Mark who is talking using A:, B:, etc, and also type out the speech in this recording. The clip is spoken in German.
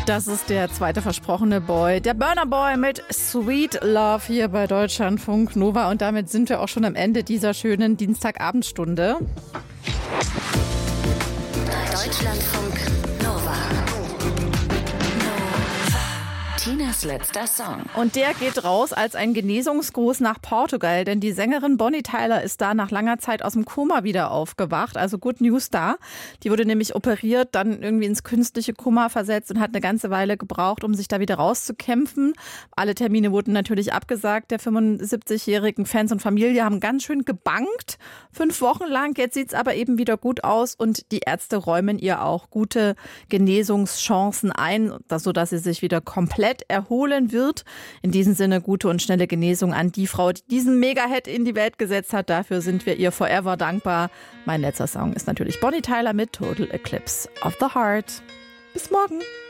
A: Das ist der zweite versprochene Boy, der Burna Boy mit Sweet Love hier bei Deutschlandfunk Nova. Und damit sind wir auch schon am Ende dieser schönen Dienstagabendstunde.
B: Deutschlandfunk Nova. Tinas letzter Song.
A: Und der geht raus als ein Genesungsgruß nach Portugal, denn die Sängerin Bonnie Tyler ist da nach langer Zeit aus dem Koma wieder aufgewacht. Also Good News da. Die wurde nämlich operiert, dann irgendwie ins künstliche Koma versetzt und hat eine ganze Weile gebraucht, um sich da wieder rauszukämpfen. Alle Termine wurden natürlich abgesagt. Der 75-jährigen Fans und Familie haben ganz schön gebangt. 5 Wochen lang. Jetzt sieht's aber eben wieder gut aus und die Ärzte räumen ihr auch gute Genesungschancen ein, sodass sie sich wieder komplett erholen wird. In diesem Sinne gute und schnelle Genesung an die Frau, die diesen Mega-Hit in die Welt gesetzt hat. Dafür sind wir ihr forever dankbar. Mein letzter Song ist natürlich Bonnie Tyler mit Total Eclipse of the Heart. Bis morgen.